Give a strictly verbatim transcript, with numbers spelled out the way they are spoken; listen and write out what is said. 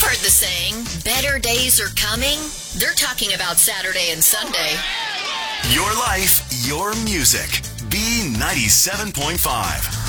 You've heard the saying, better days are coming. They're talking about Saturday and Sunday. Your life, your music. B ninety-seven point five.